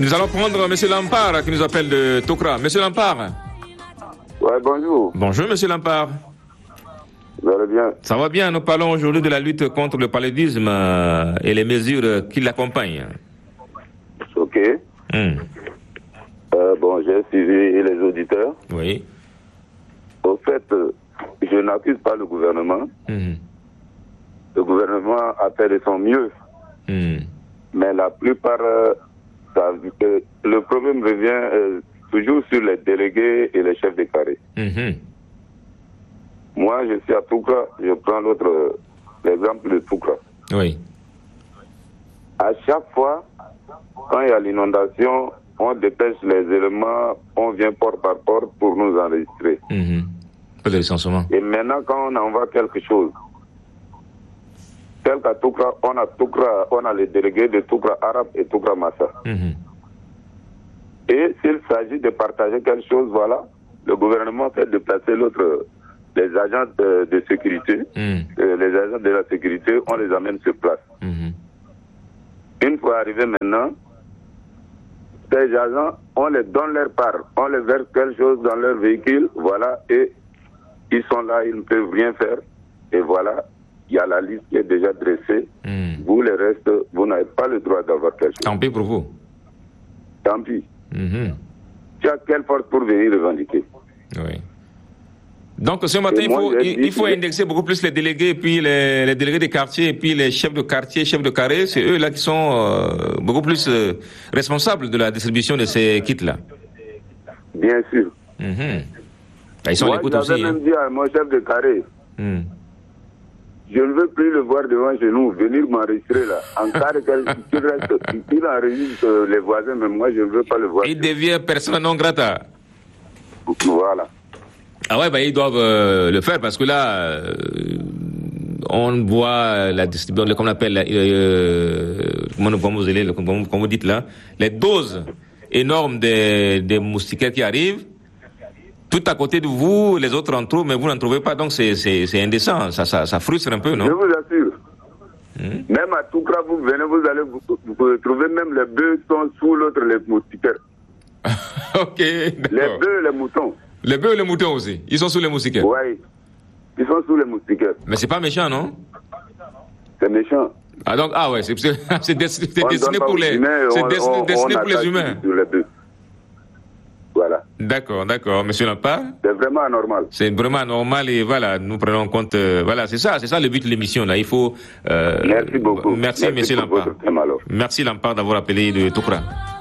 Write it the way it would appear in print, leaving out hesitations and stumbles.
Nous allons prendre M. Lampard qui nous appelle de Toukra. M. Lampard. Ouais, bonjour. Bonjour, M. Lampard. Vous allez bien? Ça va bien. Nous parlons aujourd'hui de la lutte contre le paludisme et les mesures qui l'accompagnent. Ok. Bon, j'ai suivi les auditeurs. Oui. Au fait, je n'accuse pas le gouvernement. Le gouvernement a fait de son mieux. Mais la plupart, le problème revient toujours sur les délégués et les chefs de carré. Moi, je suis à Toukra, je prends l'exemple de Toukra. Oui. À chaque fois, quand il y a l'inondation, on dépêche les éléments, on vient porte par porte pour nous enregistrer. Pas de licenciement. Et maintenant, quand on envoie quelque chose, tel qu'à Toukra, on a les délégués de Toukra Arabe et Toukra Massa. Et s'il s'agit de partager quelque chose, voilà, le gouvernement fait déplacer les agents de sécurité, les agents de la sécurité, on les amène sur place. Une fois arrivés maintenant, ces agents, on les donne leur part, on les verse quelque chose dans leur véhicule, voilà, et ils sont là, ils ne peuvent rien faire, et voilà, il y a la liste qui est déjà dressée. Vous, les restes, vous n'avez pas le droit d'avoir quelque chose. Tant pis pour vous. Tant pis. Tu as quelle force pour venir revendiquer? Oui. Donc ce matin, il faut indexer beaucoup plus les délégués, puis les délégués des quartiers, et puis les chefs de quartier, chefs de carré, c'est eux là qui sont beaucoup plus responsables de la distribution de ces kits-là. Bien sûr. Ils sont à l'écoute aussi. Moi, j'avais même dit à mon chef de carré, je ne veux plus le voir devant chez nous, venir m'enregistrer là. En cas qu'il reste, il enregistre les voisins, mais moi je ne veux pas le voir. Il devient persona non grata. Voilà. Ah ouais, ils doivent le faire parce que là, on voit la distribution, comme on appelle, comme vous dites là, les doses énormes des moustiquaires qui arrivent. Tout à côté de vous, les autres en trouvent, mais vous n'en trouvez pas, donc c'est indécent, ça frustre un peu, non? Je vous assure. Même à Toukra, vous venez, vous allez vous trouver même les bœufs sont sous l'autre, les moustiquaires. Ok, d'accord. Les bœufs et les moutons. Les bœufs et les moutons aussi, ils sont sous les moustiquaires? Oui, ils sont sous les moustiquaires. Mais c'est pas méchant, non? C'est méchant. Ah donc, ouais, c'est destiné pour les humains. C'est destiné pour les humains. Voilà. D'accord, Monsieur Lampard. C'est vraiment anormal. C'est vraiment anormal et voilà, nous prenons en compte, voilà, c'est ça le but de l'émission là. Il faut. Merci beaucoup. Merci Monsieur Lampard. Merci Lampard d'avoir appelé de Toukra.